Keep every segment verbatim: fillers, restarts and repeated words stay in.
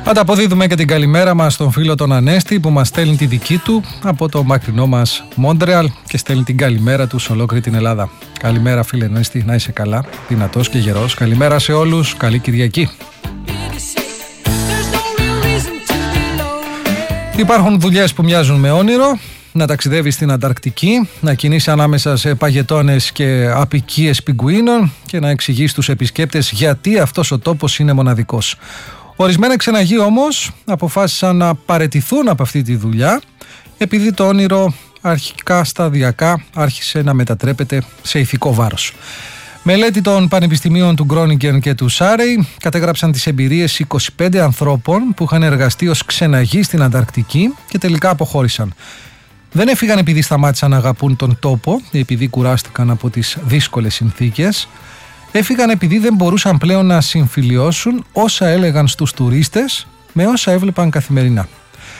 Ανταποδίδουμε και την καλημέρα μας στον φίλο τον Ανέστη που μας στέλνει τη δική του από το μακρινό μας Μόντρεαλ και στέλνει την καλημέρα του σε ολόκληρη την Ελλάδα. Καλημέρα φίλε Ανέστη, να είσαι καλά, δυνατός και γερός. Καλημέρα σε όλους, καλή Κυριακή. Υπάρχουν δουλειές που μοιάζουν με όνειρο. Να ταξιδεύει στην Ανταρκτική, να κινείσαι ανάμεσα σε παγετώνες και απικίες πιγκουίνων και να εξηγεί στους επισκέπτες γιατί αυτός ο τόπος είναι μοναδικός. Ορισμένα ξεναγοί όμως αποφάσισαν να παραιτηθούν από αυτή τη δουλειά επειδή το όνειρο αρχικά σταδιακά άρχισε να μετατρέπεται σε ηθικό βάρος. Μελέτη των πανεπιστημίων του Γκρόνιγκεν και του Σάρεϊ κατέγραψαν τις εμπειρίες είκοσι πέντε ανθρώπων που είχαν εργαστεί ως ξεναγοί στην Ανταρκτική και τελικά αποχώρησαν. Δεν έφυγαν επειδή σταμάτησαν να αγαπούν τον τόπο ή επειδή κουράστηκαν από τις δύσκολες συνθήκες. Έφυγαν επειδή δεν μπορούσαν πλέον να συμφιλιώσουν όσα έλεγαν στους τουρίστες με όσα έβλεπαν καθημερινά.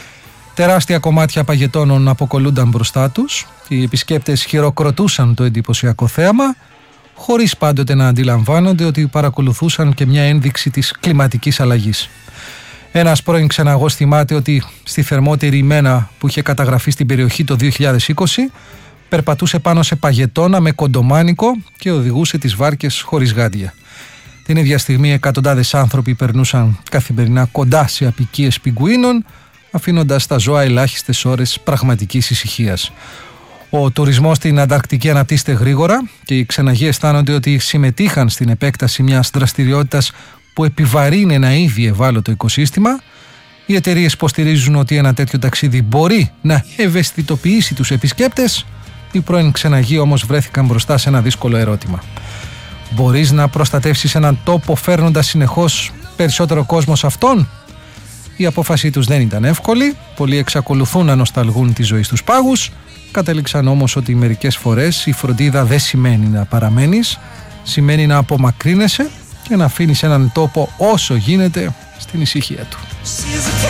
Τεράστια κομμάτια παγετώνων αποκολούνταν μπροστά τους. Οι επισκέπτες χειροκροτούσαν το εντυπωσιακό θέαμα, χωρίς πάντοτε να αντιλαμβάνονται ότι παρακολουθούσαν και μια ένδειξη της κλιματικής αλλαγής. Ένας πρώην ξεναγός θυμάται ότι στη θερμότερη ημέρα που είχε καταγραφεί στην περιοχή το δύο χιλιάδες είκοσι περπατούσε πάνω σε παγετώνα με κοντομάνικο και οδηγούσε τις βάρκες χωρίς γάντια. Την ίδια στιγμή εκατοντάδες άνθρωποι περνούσαν καθημερινά κοντά σε απικίες πιγκουίνων, αφήνοντας τα ζώα ελάχιστες ώρες πραγματικής ησυχίας. Ο τουρισμός στην Ανταρκτική αναπτύσσεται γρήγορα και οι ξεναγοί αισθάνονται ότι συμμετείχαν στην επέκταση μιας δραστηριότητας που επιβαρύνει ένα ήδη ευάλωτο οικοσύστημα. Οι εταιρείες υποστηρίζουν ότι ένα τέτοιο ταξίδι μπορεί να ευαισθητοποιήσει τους επισκέπτες. Οι πρώην ξεναγοί όμως βρέθηκαν μπροστά σε ένα δύσκολο ερώτημα. Μπορείς να προστατεύσεις έναν τόπο φέρνοντας συνεχώς περισσότερο κόσμο σε αυτόν? Η απόφασή τους δεν ήταν εύκολη. Πολλοί εξακολουθούν να νοσταλγούν τη ζωή στους πάγους. Κατέληξαν όμως ότι μερικές φορές η φροντίδα δεν σημαίνει να παραμένεις, σημαίνει να απομακρύνεσαι και να αφήνεις έναν τόπο όσο γίνεται στην ησυχία του.